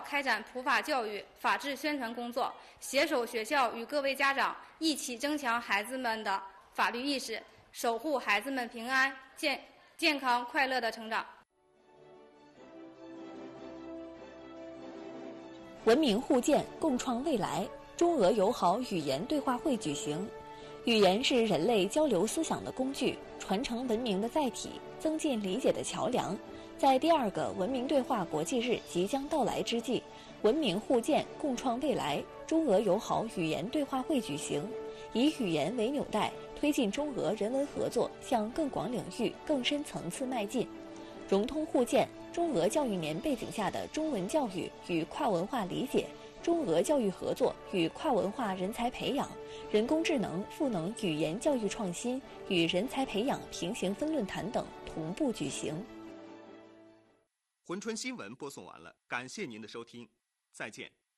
开展普法教育、法治宣传工作，携手学校与各位家长一起增强孩子们的法律意识，守护孩子们平安、健康、快乐的成长。 文明互鉴，共创未来。中俄友好语言对话会举行。语言是人类交流思想的工具，传承文明的载体，增进理解的桥梁。在第2个文明对话国际日即将到来之际，文明互鉴，共创未来，中俄友好语言对话会举行，以语言为纽带，推进中俄人文合作向更广领域、更深层次迈进。融通互鉴，中俄教育年背景下的中文教育与跨文化理解，中俄教育合作与跨文化人才培养，人工智能赋能语言教育创新与人才培养平行分论坛等同步举行。 珲春新闻播送完了，感谢您的收听，再见。